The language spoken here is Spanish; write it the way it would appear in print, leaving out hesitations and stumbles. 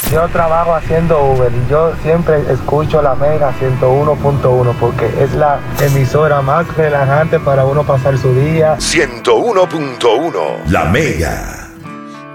Yo trabajo haciendo Uber y yo siempre escucho la Mega 101.1 porque es la emisora más relajante para uno pasar su día. 101.1 La Mega.